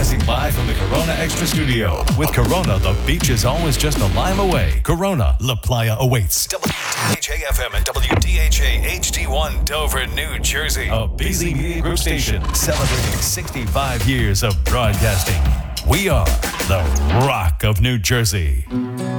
Broadcasting live from the Corona Extra Studio. With Corona, the beach is always just a lime away. Corona, La Playa awaits. WDHA-FM and WDHA-HD1 Dover, New Jersey. A busy media group station celebrating 65 years of broadcasting. We are the Rock of New Jersey.